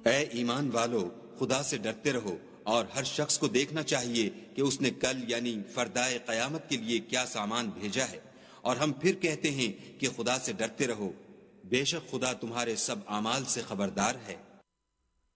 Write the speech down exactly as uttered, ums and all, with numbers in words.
ए ईमान वालो, खुदा से डरते रहो और हर शख्स को देखना चाहिए कि उसने कल यानी फरदाए क़यामत के लिए क्या सामान भेजा है। और हम फिर कहते हैं कि खुदा से डरते रहो, बेशक खुदा तुम्हारे सब आमाल से खबरदार है।